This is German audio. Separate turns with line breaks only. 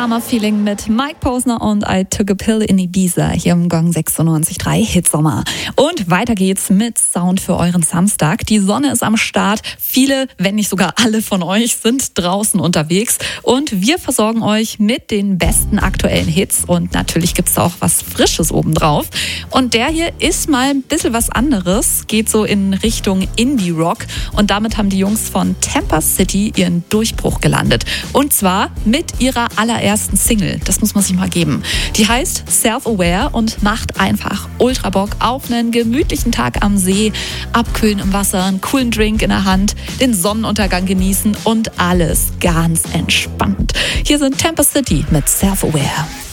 Summer Feeling mit Mike Posner und I Took a Pill in Ibiza hier im Gong 96.3 Hitsommer. Und weiter geht's mit Sound für euren Samstag. Die Sonne ist am Start. Viele, wenn nicht sogar alle von euch sind draußen unterwegs. Und wir versorgen euch mit den besten aktuellen Hits. Und natürlich gibt's auch was Frisches obendrauf. Und der hier ist mal ein bisschen was anderes. Geht so in Richtung Indie-Rock. Und damit haben die Jungs von Tampa City ihren Durchbruch gelandet. Und zwar mit ihrer allerersten Single. Das muss man sich mal geben. Die heißt Self-Aware und macht einfach ultra Bock auf einen gemütlichen Tag am See, abkühlen im Wasser, einen coolen Drink in der Hand, den Sonnenuntergang genießen und alles ganz entspannt. Hier sind Tampa City mit Self-Aware.